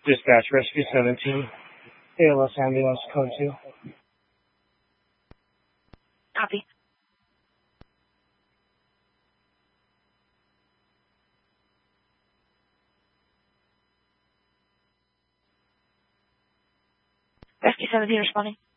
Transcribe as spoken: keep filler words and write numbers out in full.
Dispatch Rescue seventeen, A L S ambulance code two. Copy. Rescue seventeen responding.